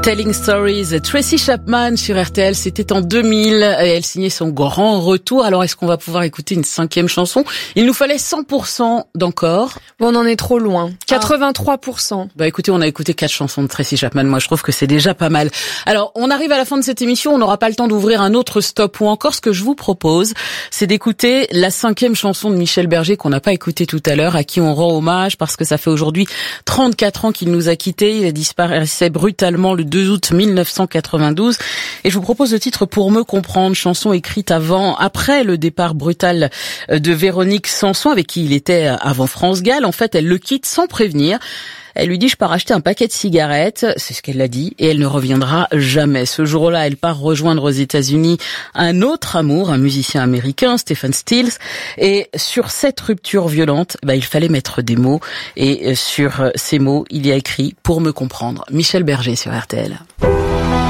Telling Stories, Tracy Chapman sur RTL, c'était en 2000 et elle signait son grand retour. Alors est-ce qu'on va pouvoir écouter une 5e chanson? Il nous fallait 100% d'encore. Bon, on en est trop loin. 83%. Bah écoutez, on a écouté 4 chansons de Tracy Chapman. Moi, je trouve que c'est déjà pas mal. Alors, on arrive à la fin de cette émission. On n'aura pas le temps d'ouvrir un autre stop ou encore. Ce que je vous propose, c'est d'écouter la 5e chanson de Michel Berger qu'on n'a pas écoutée tout à l'heure, à qui on rend hommage parce que ça fait aujourd'hui 34 ans qu'il nous a quittés. Il disparaissait brutalement le 2 août 1992. Et je vous propose le titre Pour me comprendre, chanson écrite après le départ brutal de Véronique Sanson, avec qui il était avant France Gall. En fait, elle le quitte sans prévenir. Elle lui dit, je pars acheter un paquet de cigarettes, c'est ce qu'elle a dit, et elle ne reviendra jamais. Ce jour-là, elle part rejoindre aux États-Unis un autre amour, un musicien américain, Stephen Stills. Et sur cette rupture violente, il fallait mettre des mots. Et sur ces mots, il y a écrit Pour me comprendre. Michel Berger sur RTL.